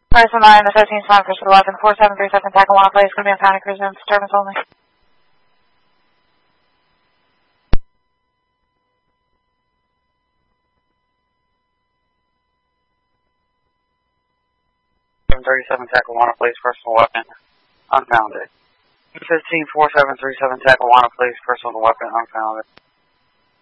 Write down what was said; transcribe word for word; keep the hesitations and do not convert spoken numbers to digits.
Person nine, the thirteenth time, Chris eleven, four seven three seven, Tacoma Place, going to be on County Cruise and disturbance only. seven thirty-seven, Tacoma Place, personal weapon, unfounded. fifteen four seven three seven, Tacoma Place, personal weapon, unfounded.